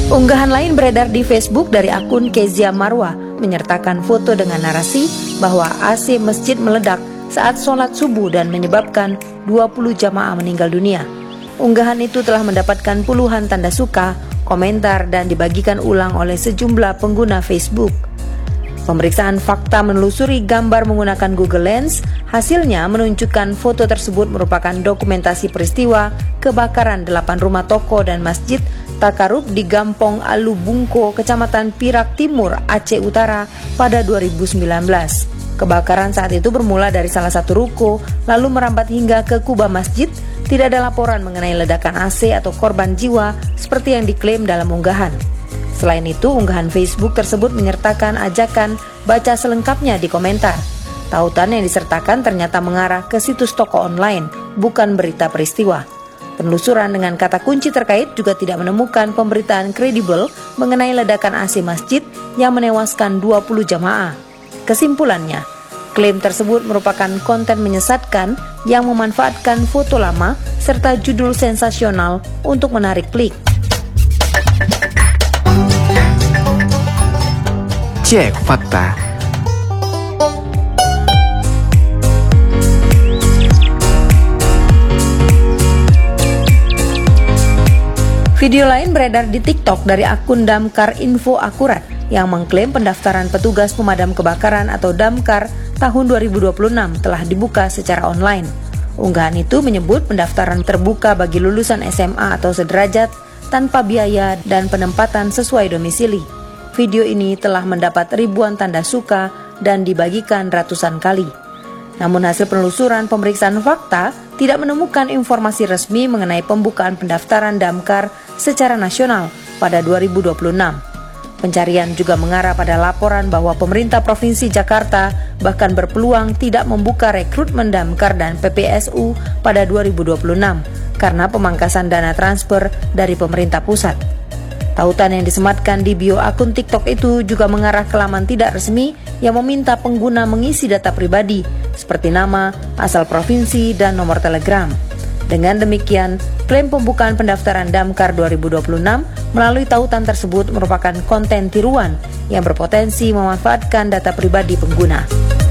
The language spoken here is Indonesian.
Unggahan lain beredar di Facebook dari akun Kezia Marwa menyertakan foto dengan narasi bahwa AC masjid meledak saat sholat subuh dan menyebabkan 20 jamaah meninggal dunia. Unggahan itu telah mendapatkan puluhan tanda suka, komentar, dan dibagikan ulang oleh sejumlah pengguna Facebook. Pemeriksaan fakta menelusuri gambar menggunakan Google Lens, hasilnya menunjukkan foto tersebut merupakan dokumentasi peristiwa kebakaran 8 rumah toko dan masjid Takarub di Gampong Alubungko, Kecamatan Pirak Timur, Aceh Utara pada 2019. Kebakaran saat itu bermula dari salah satu ruko, lalu merambat hingga ke kubah masjid. Tidak ada laporan mengenai ledakan AC atau korban jiwa seperti yang diklaim dalam unggahan. Selain itu, unggahan Facebook tersebut menyertakan ajakan baca selengkapnya di komentar. Tautan yang disertakan ternyata mengarah ke situs toko online, bukan berita peristiwa. Penelusuran dengan kata kunci terkait juga tidak menemukan pemberitaan kredibel mengenai ledakan AC masjid yang menewaskan 20 jamaah. Kesimpulannya, klaim tersebut merupakan konten menyesatkan yang memanfaatkan foto lama serta judul sensasional untuk menarik klik. Cek fakta. Video lain beredar di TikTok dari akun Damkar Info Akurat yang mengklaim pendaftaran petugas pemadam kebakaran atau Damkar tahun 2026 telah dibuka secara online. Unggahan itu menyebut pendaftaran terbuka bagi lulusan SMA atau sederajat tanpa biaya dan penempatan sesuai domisili. Video ini telah mendapat ribuan tanda suka dan dibagikan ratusan kali. Namun hasil penelusuran pemeriksaan fakta tidak menemukan informasi resmi mengenai pembukaan pendaftaran Damkar secara nasional pada 2026. Pencarian juga mengarah pada laporan bahwa pemerintah Provinsi Jakarta bahkan berpeluang tidak membuka rekrutmen Damkar dan PPSU pada 2026 karena pemangkasan dana transfer dari pemerintah pusat. Tautan yang disematkan di bio akun TikTok itu juga mengarah ke laman tidak resmi yang meminta pengguna mengisi data pribadi seperti nama, asal provinsi, dan nomor telegram. Dengan demikian, klaim pembukaan pendaftaran Damkar 2026 melalui tautan tersebut merupakan konten tiruan yang berpotensi memanfaatkan data pribadi pengguna.